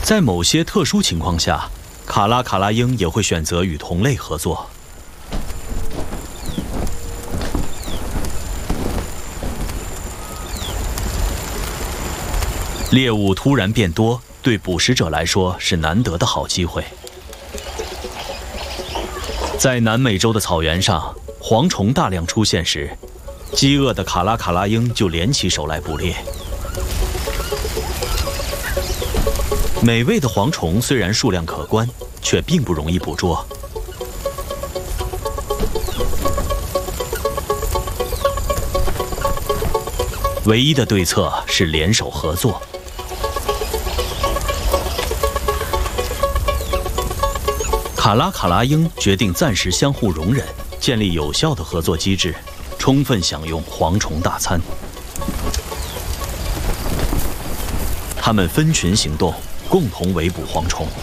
在某些特殊情况下，卡拉卡拉鹰也会选择与同类合作。猎物突然变多，对捕食者来说是难得的好机会。在南美洲的草原上，蝗虫大量出现时，饥饿的卡拉卡拉鹰就联起手来捕猎。美味的蝗虫虽然数量可观，却并不容易捕捉。唯一的对策是联手合作。卡拉卡拉鹰决定暂时相互容忍，建立有效的合作机制，充分享用蝗虫大餐。他们分群行动，共同围捕蝗虫。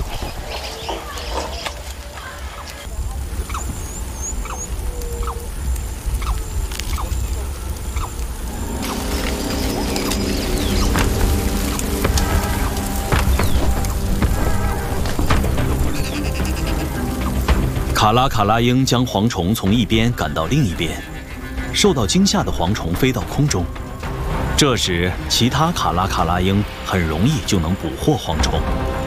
卡拉卡拉鹰将蝗虫从一边赶到另一边，受到惊吓的蝗虫飞到空中。这时，其他卡拉卡拉鹰很容易就能捕获蝗虫。